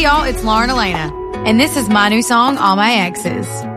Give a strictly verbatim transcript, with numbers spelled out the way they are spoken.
Hey y'all, it's Lauren Elena, and this is my new song, All My Exes.